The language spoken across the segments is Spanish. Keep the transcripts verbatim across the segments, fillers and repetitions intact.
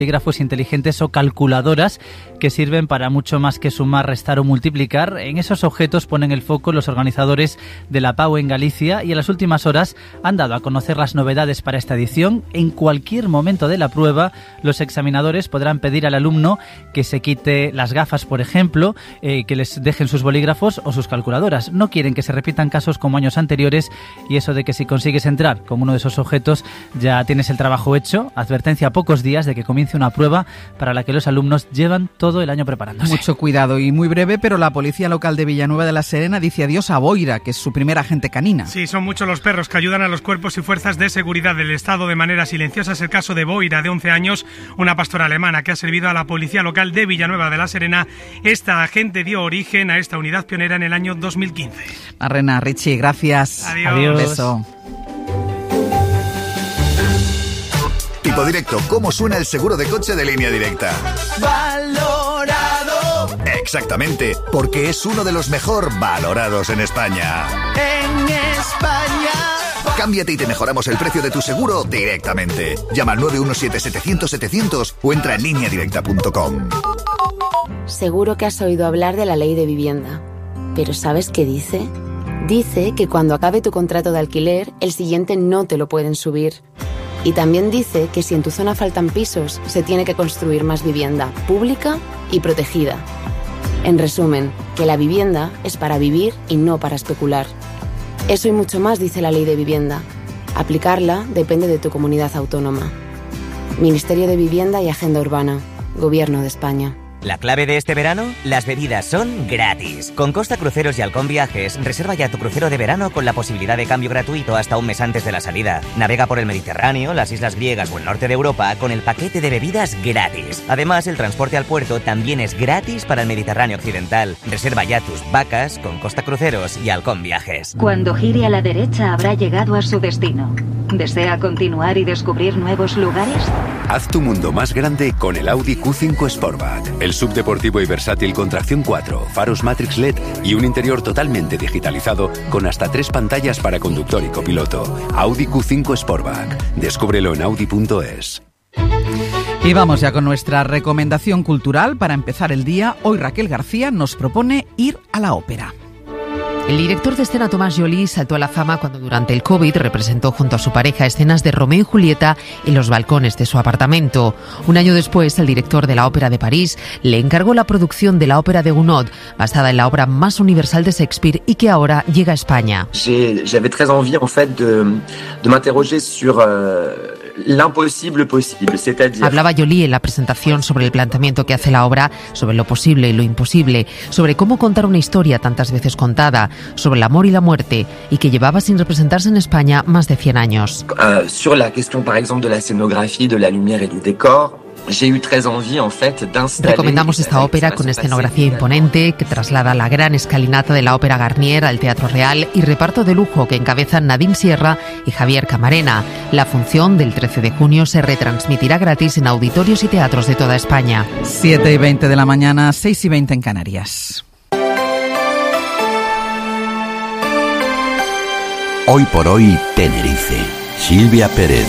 bolígrafos inteligentes o calculadoras que sirven para mucho más que sumar, restar o multiplicar. En esos objetos ponen el foco los organizadores de la PAU en Galicia y en las últimas horas han dado a conocer las novedades para esta edición. En cualquier momento de la prueba, los examinadores podrán pedir al alumno que se quite las gafas, por ejemplo, eh, que les dejen sus bolígrafos o sus calculadoras. No quieren que se repitan casos como años anteriores y eso de que si consigues entrar con uno de esos objetos ya tienes el trabajo hecho. Advertencia a pocos días de que comience una prueba para la que los alumnos llevan todo el año preparándose. Mucho cuidado y muy breve, pero la Policía Local de Villanueva de la Serena dice adiós a Boira, que es su primera agente canina. Sí, son muchos los perros que ayudan a los cuerpos y fuerzas de seguridad del Estado de manera silenciosa. Es el caso de Boira, de once años, una pastora alemana que ha servido a la Policía Local de Villanueva de la Serena. Esta agente dio origen a esta unidad pionera en el año dos mil quince. Marrena, Richie, gracias. Adiós. Adiós. Beso. Tipo Directo, ¿cómo suena el seguro de coche de Línea Directa? Valorado. Exactamente, porque es uno de los mejor valorados en España. En España. Cámbiate y te mejoramos el precio de tu seguro directamente. Llama al nueve uno siete, setecientos, setecientos o entra en línea directa punto com. Seguro que has oído hablar de la ley de vivienda. ¿Pero sabes qué dice? Dice que cuando acabe tu contrato de alquiler, el siguiente no te lo pueden subir. Y también dice que si en tu zona faltan pisos, se tiene que construir más vivienda pública y protegida. En resumen, que la vivienda es para vivir y no para especular. Eso y mucho más dice la ley de vivienda. Aplicarla depende de tu comunidad autónoma. Ministerio de Vivienda y Agenda Urbana. Gobierno de España. La clave de este verano, las bebidas son gratis. Con Costa Cruceros y Halcón Viajes, reserva ya tu crucero de verano con la posibilidad de cambio gratuito hasta un mes antes de la salida. Navega por el Mediterráneo, las islas griegas o el norte de Europa con el paquete de bebidas gratis. Además, el transporte al puerto también es gratis para el Mediterráneo occidental. Reserva ya tus vacas con Costa Cruceros y Halcón Viajes. Cuando gire a la derecha habrá llegado a su destino. ¿Desea continuar y descubrir nuevos lugares? Haz tu mundo más grande con el Audi Q cinco Sportback. El subdeportivo y versátil con tracción cuatro, faros Matrix L E D y un interior totalmente digitalizado con hasta tres pantallas para conductor y copiloto. Audi Q cinco Sportback. Descúbrelo en audi punto es. Y vamos ya con nuestra recomendación cultural para empezar el día. Hoy Raquel García nos propone ir a la ópera. El director de escena Tomás Joly saltó a la fama cuando durante el COVID representó junto a su pareja escenas de Romeo y Julieta en los balcones de su apartamento. Un año después, el director de la Ópera de París le encargó la producción de la ópera de Gounod, basada en la obra más universal de Shakespeare y que ahora llega a España. J'avais très envie en fait de, de m'interroger sur euh, l'impossible possible, c'est-à-dire... Hablaba Joly en la presentación sobre el planteamiento que hace la obra, sobre lo posible y lo imposible, sobre cómo contar una historia tantas veces contada, sobre el amor y la muerte, y que llevaba sin representarse en España más de cien años. Uh, sur la question, par exemple, de la escenografía, de la lumière et du décor, j'ai eu très envie, en fait, d'installer... Recomendamos esta ópera con escenografía imponente que traslada la gran escalinata de la Ópera Garnier al Teatro Real y reparto de lujo que encabezan Nadine Sierra y Javier Camarena. La función del trece de junio se retransmitirá gratis en auditorios y teatros de toda España. siete y veinte de la mañana, seis y veinte en Canarias. Hoy por hoy, Tenerife. Silvia Pérez.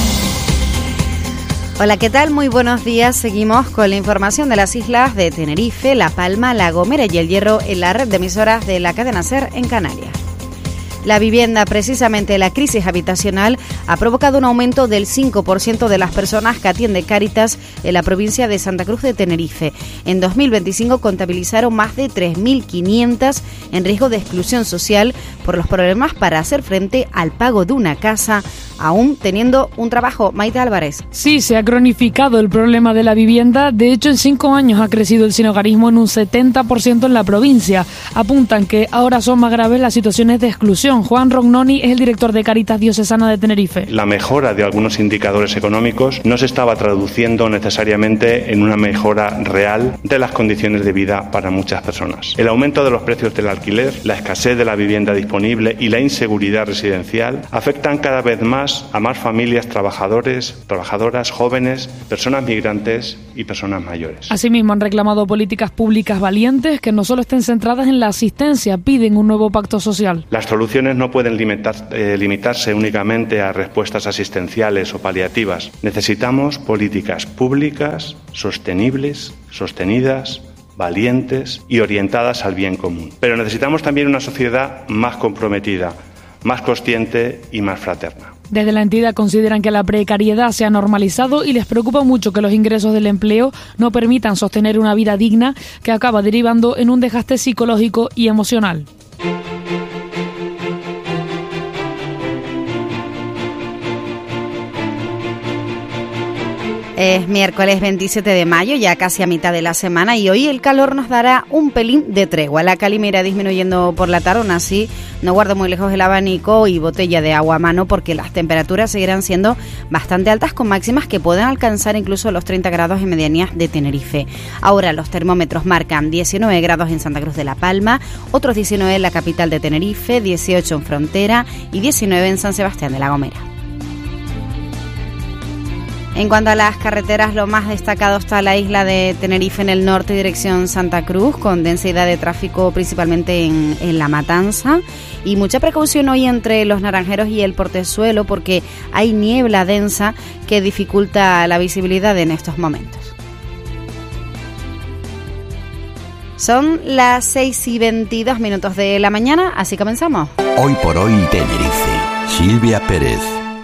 Hola, ¿qué tal? Muy buenos días. Seguimos con la información de las islas de Tenerife, La Palma, La Gomera y El Hierro en la red de emisoras de la cadena SER en Canarias. La vivienda, precisamente la crisis habitacional, ha provocado un aumento del cinco por ciento de las personas que atiende Cáritas en la provincia de Santa Cruz de Tenerife. En dos mil veinticinco contabilizaron más de tres mil quinientas en riesgo de exclusión social por los problemas para hacer frente al pago de una casa, aún teniendo un trabajo. Maite Álvarez. Sí, se ha cronificado el problema de la vivienda. De hecho, en cinco años ha crecido el sinhogarismo en un setenta por ciento en la provincia. Apuntan que ahora son más graves las situaciones de exclusión. Juan Rognoni es el director de Cáritas Diocesana de Tenerife. La mejora de algunos indicadores económicos no se estaba traduciendo necesariamente en una mejora real de las condiciones de vida para muchas personas. El aumento de los precios del alquiler, la escasez de la vivienda disponible y la inseguridad residencial afectan cada vez más más a más familias trabajadores, trabajadoras, jóvenes, personas migrantes y personas mayores. Asimismo, han reclamado políticas públicas valientes que no solo estén centradas en la asistencia, piden un nuevo pacto social. Las soluciones no pueden limitar, eh, limitarse únicamente a respuestas asistenciales o paliativas. Necesitamos políticas públicas, sostenibles, sostenidas, valientes y orientadas al bien común. Pero necesitamos también una sociedad más comprometida, más consciente y más fraterna. Desde la entidad consideran que la precariedad se ha normalizado y les preocupa mucho que los ingresos del empleo no permitan sostener una vida digna que acaba derivando en un desgaste psicológico y emocional. Es miércoles veintisiete de mayo, ya casi a mitad de la semana, y hoy el calor nos dará un pelín de tregua. La calima irá disminuyendo por la tarde, aún así no guardo muy lejos el abanico y botella de agua a mano porque las temperaturas seguirán siendo bastante altas, con máximas que pueden alcanzar incluso los treinta grados en medianías de Tenerife. Ahora los termómetros marcan diecinueve grados en Santa Cruz de la Palma, otros diecinueve en la capital de Tenerife, dieciocho en Frontera y diecinueve en San Sebastián de la Gomera. En cuanto a las carreteras, lo más destacado está la isla de Tenerife en el norte, dirección Santa Cruz, con densidad de tráfico principalmente en, en La Matanza. Y mucha precaución hoy entre los Naranjeros y el Portezuelo porque hay niebla densa que dificulta la visibilidad en estos momentos. Son las seis y veintidós minutos de la mañana, así comenzamos. Hoy por hoy Tenerife. Silvia Pérez.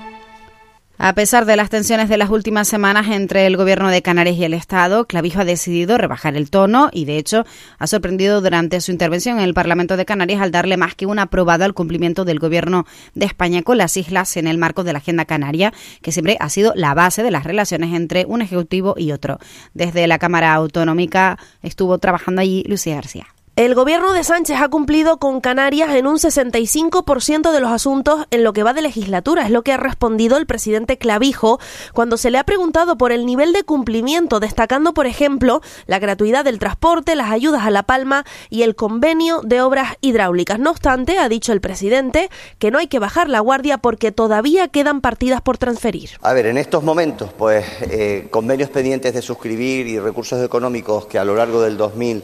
A pesar de las tensiones de las últimas semanas entre el Gobierno de Canarias y el Estado, Clavijo ha decidido rebajar el tono y, de hecho, ha sorprendido durante su intervención en el Parlamento de Canarias al darle más que un aprobado al cumplimiento del Gobierno de España con las islas en el marco de la Agenda Canaria, que siempre ha sido la base de las relaciones entre un ejecutivo y otro. Desde la Cámara Autonómica estuvo trabajando allí Lucía García. El gobierno de Sánchez ha cumplido con Canarias en un sesenta y cinco por ciento de los asuntos en lo que va de legislatura. Es lo que ha respondido el presidente Clavijo cuando se le ha preguntado por el nivel de cumplimiento, destacando, por ejemplo, la gratuidad del transporte, las ayudas a La Palma y el convenio de obras hidráulicas. No obstante, ha dicho el presidente que no hay que bajar la guardia porque todavía quedan partidas por transferir. A ver, en estos momentos, pues eh, convenios pendientes de suscribir y recursos económicos que a lo largo del dos mil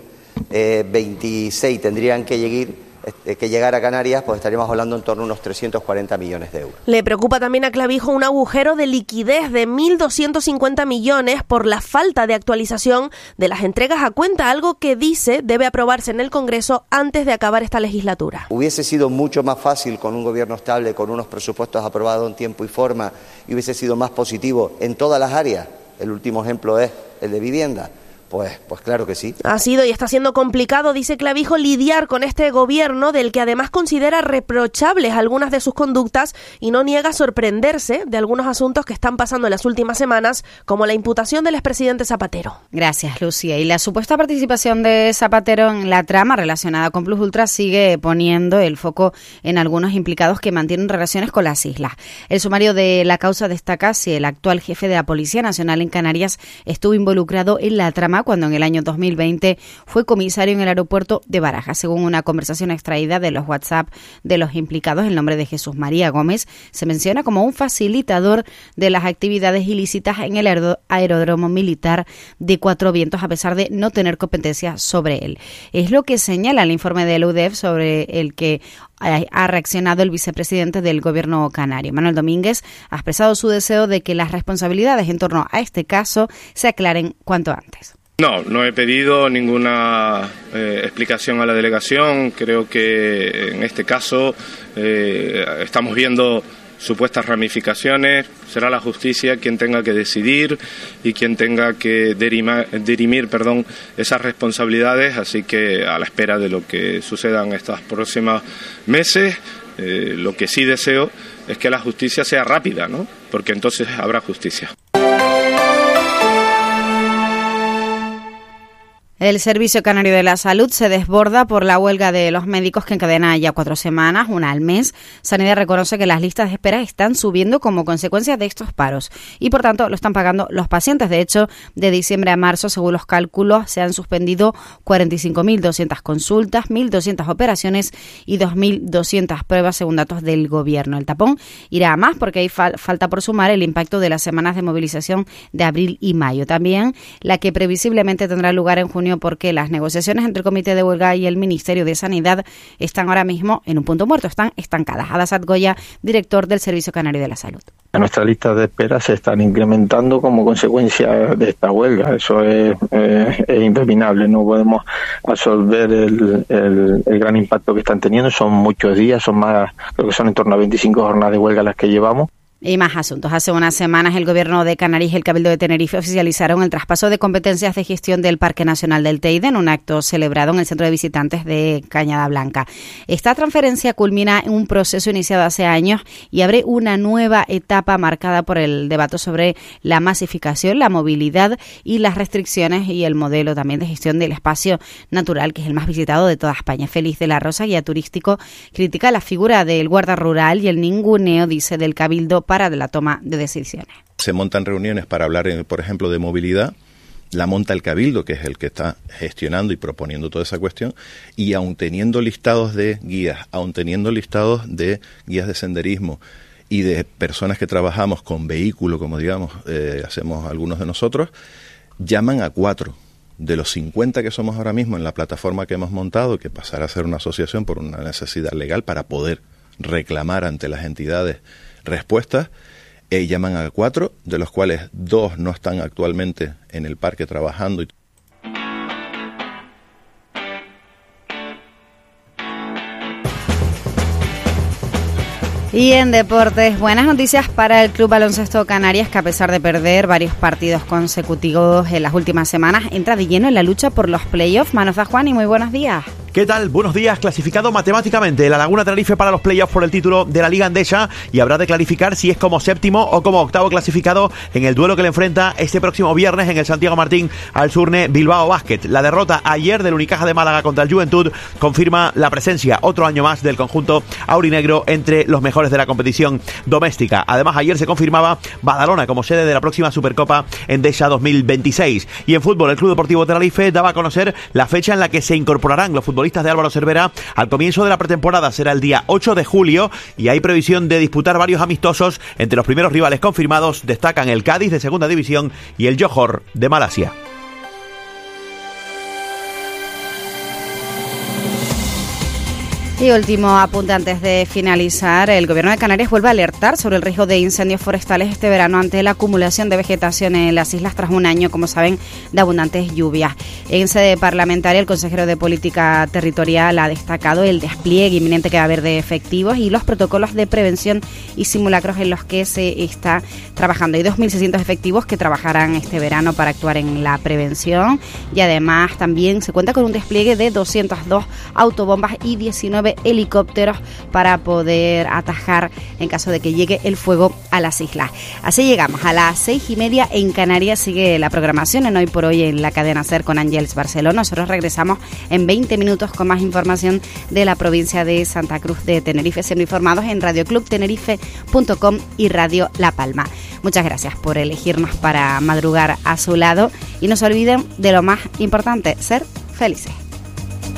veintiséis tendrían que llegar, que llegar a Canarias, pues estaríamos hablando en torno a unos trescientos cuarenta millones de euros. Le preocupa también a Clavijo un agujero de liquidez de mil doscientos cincuenta millones por la falta de actualización de las entregas a cuenta, algo que dice debe aprobarse en el Congreso antes de acabar esta legislatura. Hubiese sido mucho más fácil con un gobierno estable, con unos presupuestos aprobados en tiempo y forma, y hubiese sido más positivo en todas las áreas. El último ejemplo es el de vivienda. Pues, pues claro que sí. Ha sido y está siendo complicado, dice Clavijo, lidiar con este gobierno del que además considera reprochables algunas de sus conductas y no niega sorprenderse de algunos asuntos que están pasando en las últimas semanas, como la imputación del expresidente Zapatero. Gracias, Lucía. Y la supuesta participación de Zapatero en la trama relacionada con Plus Ultra sigue poniendo el foco en algunos implicados que mantienen relaciones con las islas. El sumario de la causa destaca si el actual jefe de la Policía Nacional en Canarias estuvo involucrado en la trama cuando en el año dos mil veinte fue comisario en el aeropuerto de Barajas. Según una conversación extraída de los WhatsApp de los implicados, el nombre de Jesús María Gómez se menciona como un facilitador de las actividades ilícitas en el aeródromo militar de Cuatro Vientos, a pesar de no tener competencia sobre él. Es lo que señala el informe de la U D E F sobre el que ha reaccionado el vicepresidente del gobierno canario. Manuel Domínguez ha expresado su deseo de que las responsabilidades en torno a este caso se aclaren cuanto antes. No, no he pedido ninguna eh, explicación a la delegación. Creo que en este caso eh, estamos viendo supuestas ramificaciones. Será la justicia quien tenga que decidir y quien tenga que derima, dirimir perdón, esas responsabilidades. Así que a la espera de lo que suceda en estos próximos meses, eh, lo que sí deseo es que la justicia sea rápida, ¿no? Porque entonces habrá justicia. El Servicio Canario de la Salud se desborda por la huelga de los médicos que encadena ya cuatro semanas, una al mes. Sanidad reconoce que las listas de espera están subiendo como consecuencia de estos paros y, por tanto, lo están pagando los pacientes. De hecho, de diciembre a marzo, según los cálculos, se han suspendido cuarenta y cinco mil doscientas consultas, mil doscientas operaciones y dos mil doscientas pruebas, según datos del Gobierno. El tapón irá a más porque hay fal- falta por sumar el impacto de las semanas de movilización de abril y mayo. También la que previsiblemente tendrá lugar en junio, porque las negociaciones entre el Comité de Huelga y el Ministerio de Sanidad están ahora mismo en un punto muerto, están estancadas. Adasat Goya, director del Servicio Canario de la Salud. Nuestras listas de espera se están incrementando como consecuencia de esta huelga. Eso es, eh, es impepinable. No podemos absorber el, el, el gran impacto que están teniendo. Son muchos días, son más, creo que son en torno a veinticinco jornadas de huelga las que llevamos. Y más asuntos. Hace unas semanas el Gobierno de Canarias y el Cabildo de Tenerife oficializaron el traspaso de competencias de gestión del Parque Nacional del Teide en un acto celebrado en el Centro de Visitantes de Cañada Blanca. Esta transferencia culmina en un proceso iniciado hace años y abre una nueva etapa marcada por el debate sobre la masificación, la movilidad y las restricciones y el modelo también de gestión del espacio natural, que es el más visitado de toda España. Félix de la Rosa, guía turístico, critica la figura del guarda rural y el ninguneo, dice, del Cabildo para de la toma de decisiones. Se montan reuniones para hablar, por ejemplo, de movilidad, la monta el Cabildo, que es el que está gestionando y proponiendo toda esa cuestión, y aun teniendo listados de guías, aun teniendo listados de guías de senderismo y de personas que trabajamos con vehículo, como digamos, eh, hacemos algunos de nosotros, llaman a cuatro. De los cincuenta que somos ahora mismo en la plataforma que hemos montado, que pasará a ser una asociación por una necesidad legal para poder reclamar ante las entidades respuestas, eh, llaman a cuatro, de los cuales dos no están actualmente en el parque trabajando. Y Y en deportes, buenas noticias para el Club Baloncesto Canarias, que a pesar de perder varios partidos consecutivos en las últimas semanas, entra de lleno en la lucha por los playoffs. Manos a Juan y muy buenos días. ¿Qué tal? Buenos días. Clasificado matemáticamente la Laguna Tenerife para los playoffs por el título de la Liga Endesa, y habrá de clarificar si es como séptimo o como octavo clasificado en el duelo que le enfrenta este próximo viernes en el Santiago Martín al Surne Bilbao Basket. La derrota ayer del Unicaja de Málaga contra el Juventud confirma la presencia otro año más del conjunto aurinegro entre los mejores de la competición doméstica. Además, ayer se confirmaba Badalona como sede de la próxima Supercopa Endesa dos mil veintiséis. Y en fútbol, el Club Deportivo Tenerife daba a conocer la fecha en la que se incorporarán los futbolistas de Álvaro Cervera al comienzo de la pretemporada. Será el día ocho de julio y hay previsión de disputar varios amistosos. Entre los primeros rivales confirmados destacan el Cádiz de Segunda División y el Johor de Malasia. Y último apunte antes de finalizar, el Gobierno de Canarias vuelve a alertar sobre el riesgo de incendios forestales este verano ante la acumulación de vegetación en las islas tras un año, como saben, de abundantes lluvias. En sede parlamentaria, el consejero de Política Territorial ha destacado el despliegue inminente que va a haber de efectivos y los protocolos de prevención y simulacros en los que se está trabajando. Hay dos mil seiscientos efectivos que trabajarán este verano para actuar en la prevención, y además también se cuenta con un despliegue de doscientas dos autobombas y diecinueve helicópteros para poder atajar en caso de que llegue el fuego a las islas. Así llegamos a las seis y media en Canarias. Sigue la programación en Hoy por Hoy en la cadena SER con Ángeles Barcelona. Nosotros regresamos en veinte minutos con más información de la provincia de Santa Cruz de Tenerife, siendo informados en radio club tenerife punto com y Radio La Palma. Muchas gracias por elegirnos para madrugar a su lado y no se olviden de lo más importante, ser felices.